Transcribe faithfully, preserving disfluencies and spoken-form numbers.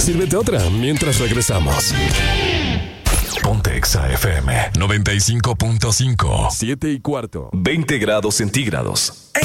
sírvete otra mientras regresamos. Ponte Exa F M noventa y cinco punto cinco. Siete y cuarto. veinte grados centígrados.